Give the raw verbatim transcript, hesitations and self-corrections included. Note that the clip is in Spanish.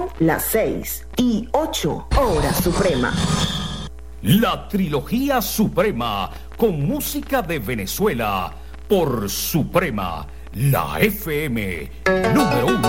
las seis y ocho Hora Suprema. La trilogía Suprema, con música de Venezuela, por Suprema, la F M número uno.